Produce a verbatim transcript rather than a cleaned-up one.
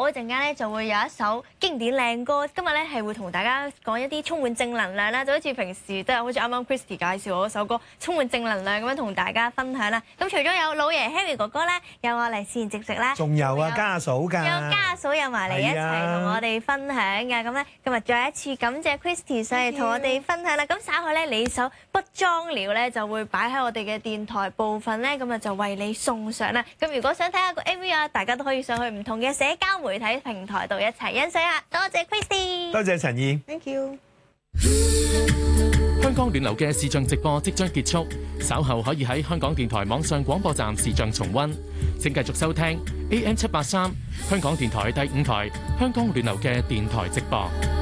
嗰陣間咧就會有一首經典靚歌。今日咧係會同大家講一啲充滿正能量啦，就好似平時都係好似啱啱 Christy 介紹我嗰首歌，充滿正能量咁樣同大家分享啦。咁除咗有老爺 Harry 哥哥咧，有我黎思賢直直啦， 仲有啊家嫂㗎， 有家嫂有埋嚟一齊同我哋分享嘅。咁咧今日再一次感謝 Christy 上嚟同我哋分享啦。咁稍後咧你首不裝了咧就會擺喺我哋嘅電台部分咧，咁啊就為你送上啦。咁如果想睇下個 M V 啊，大家都可以上去唔同嘅社交媒體平台度一齊欣賞下。多謝 Christy， 多謝陳燕 ，Thank you。 香港暖流嘅視像直播即將結束，稍後可以喺香港電台網上廣播站視像重溫。請繼續收聽 A M 七八三香港電台第五台香港暖流嘅電台直播。